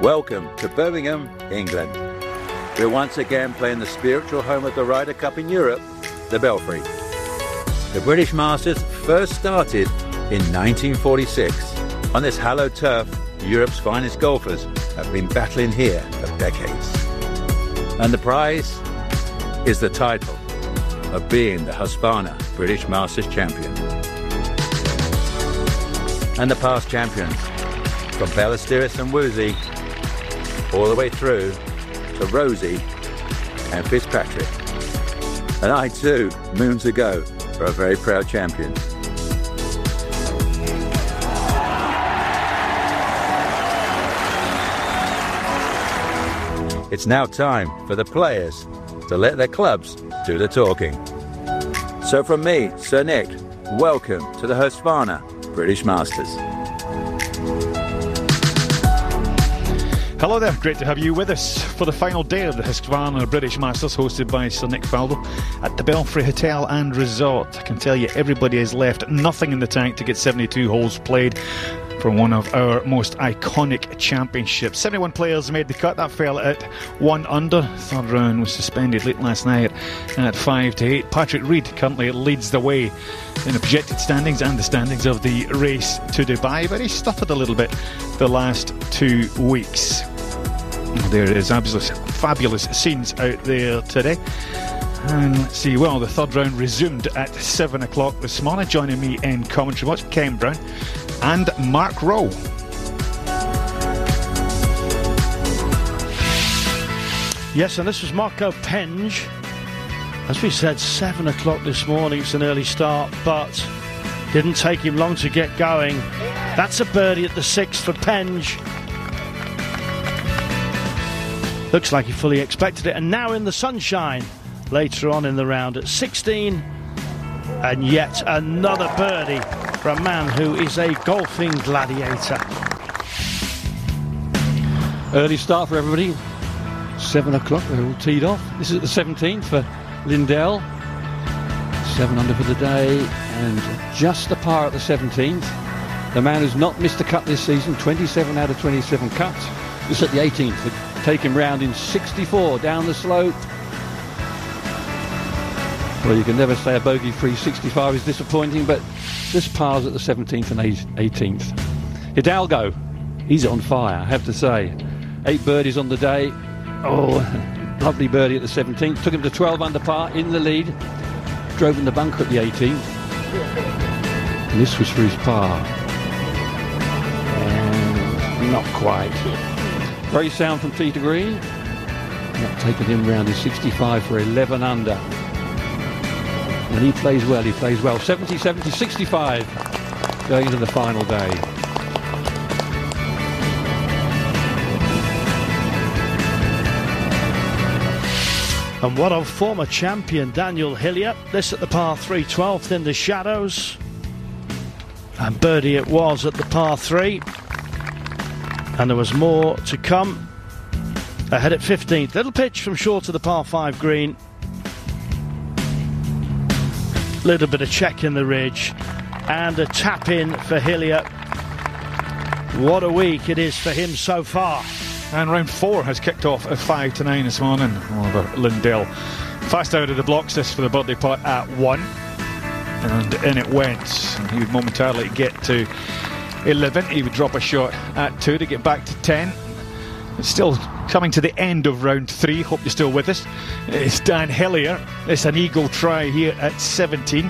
Welcome to Birmingham, England. We're once again playing the spiritual home of the Ryder Cup in Europe, the Belfry. The British Masters first started in 1946. On this hallowed turf, Europe's finest golfers have been battling here for decades. And the prize is the title of being the Husqvarna British Masters champion. And the past champions, from Ballesteros and Woosie, all the way through to Rosie and Fitzpatrick. And I too, moons ago, are a very proud champion. It's now time for the players to let their clubs do the talking. So from me, Sir Nick, welcome to the Husqvarna British Masters. Hello there, great to have you with us for the final day of the Husqvarna British Masters, hosted by Sir Nick Faldo at the Belfry Hotel and Resort. I can tell you everybody has left nothing in the tank to get 72 holes played for one of our most iconic championships. 71 players made the cut. That fell at 1 under. Third round was suspended late last night at 5 to 8. Patrick Reed currently leads the way in the projected standings and the standings of the race to Dubai, but he stuttered a little bit the last 2 weeks. There is absolutely fabulous scenes out there today. And let's see, well, the third round resumed at 7 o'clock this morning. Joining me in commentary watch, Ken Brown and Mark Rowe. Yes, and this was Marco Penge. As we said, 7 o'clock this morning. It's an early start, but didn't take him long to get going. That's a birdie at the 6th for Penge. Looks like he fully expected it. And now in the sunshine later on in the round at 16. And yet another birdie for a man who is a golfing gladiator. Early start for everybody. 7 o'clock, they're all teed off. This is the 17th for Lindell. 7 under for the day, and just the par at the 17th. The man who's not missed a cut this season, 27 out of 27 cuts. This at the 18th. They take him round in 64 down the slope. Well, you can never say a bogey-free 65 is disappointing, but this par's at the 17th and 18th. Hidalgo, he's on fire, I have to say. 8 birdies on the day. Oh, lovely birdie at the 17th. Took him to 12 under par in the lead. Drove in the bunker at the 18th. And this was for his par. And not quite. Very sound from tee to green. Not taking him round in 65 for 11 under. And he plays well, 70, 70, 65 going into the final day. And what of former champion Daniel Hillier? This at the par 3, 12th in the shadows. And birdie it was at the par 3. And there was more to come. Ahead at 15th. Little pitch from short to the par 5 green. Little bit of check in the ridge. And a tap in for Hillier. What a week it is for him so far. And round 4 has kicked off at 5 to 9 this morning over Lindell. Fast out of the blocks this for the birdie putt at 1. And in it went. And he would momentarily get to 11. He would drop a shot at 2 to get back to 10. It's still coming to the end of round 3. Hope you're still with us. It's Dan Hillier. It's an eagle try here at 17.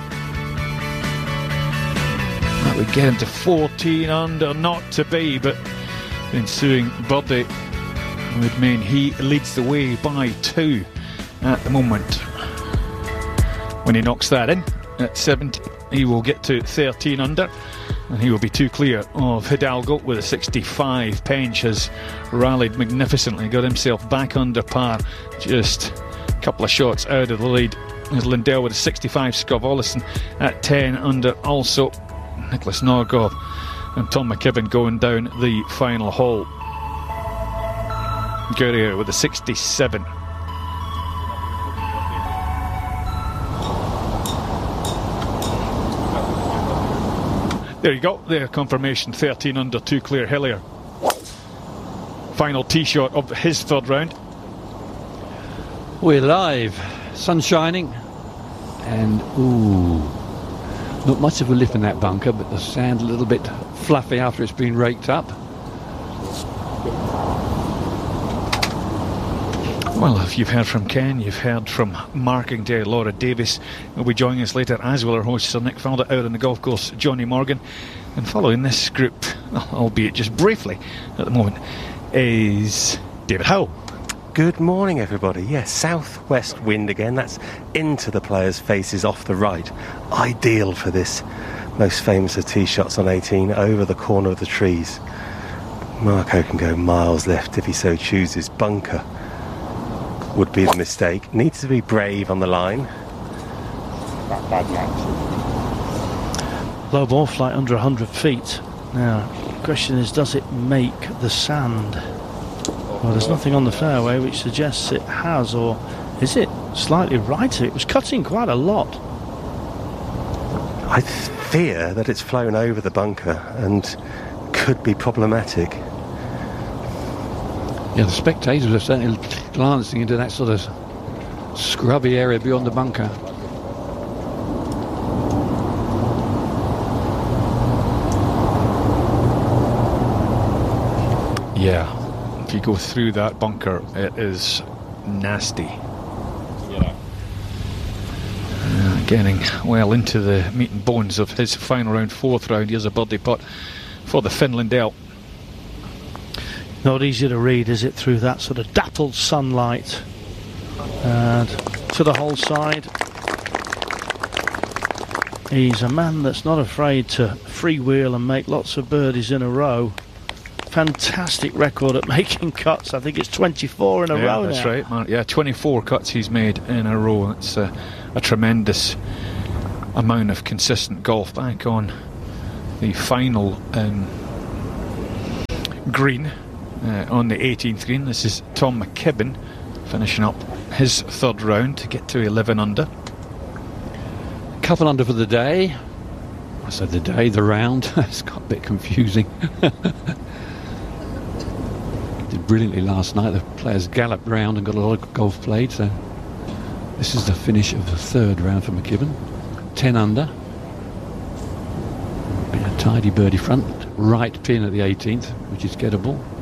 That would get him to 14 under, not to be, but the ensuing birdie would mean he leads the way by 2 at the moment. When he knocks that in at 17, he will get to 13 under, and he will be 2 clear of Hidalgo with a 65. Penge has rallied magnificently, got himself back under par, just a couple of shots out of the lead. There's Lindell with a 65, Scott Ollison at 10 under also. Nicholas Norgov and Tom McKibben going down the final hole. Guerrier with a 67. There you go, there confirmation, 13 under, 2 clear Hillier. final tee shot of his third round. We're live, sun shining, and ooh, not much of a lift in that bunker, but the sand a little bit fluffy after it's been raked up. Well, if you've heard from Ken, you've heard from Markingdale. Laura Davis will be joining us later, as will our host Sir Nick Faldo, out on the golf course, Johnny Morgan. And following this group, albeit just briefly at the moment, is David Howell. Good morning, everybody. Yes, southwest wind again. That's into the players' faces off the right. Ideal for this most famous of tee shots on 18, over the corner of the trees. Marco can go miles left if he so chooses. Bunker would be the mistake. Needs to be brave on the line. Low ball flight under 100 feet. Now, the question is, does it make the sand? Well, there's nothing on the fairway which suggests it has, or is it slightly righter? It was cutting quite a lot. I fear that it's flown over the bunker and could be problematic. Yeah, the spectators are certainly glancing into that sort of scrubby area beyond the bunker. Yeah, if you go through that bunker, it is nasty. Getting well into the meat and bones of his final round, fourth round. Here's a birdie putt for the Finlandale. Not easy to read, is it, through that sort of dappled sunlight. And to the hole side. He's a man that's not afraid to freewheel and make lots of birdies in a row. Fantastic record at making cuts. I think it's 24 in a row now. That's right, Mark. Yeah, 24 cuts he's made in a row. It's a tremendous amount of consistent golf. Back on the final green. On the 18th green, this is Tom McKibben finishing up his third round to get to 11 under. Couple under for the day. I said the day, the round. It's got a bit confusing. Did brilliantly last night. The players galloped round and got a lot of golf played. So this is the finish of the third round for McKibben. 10 under. Been a tidy birdie front. Right pin at the 18th, which is gettable.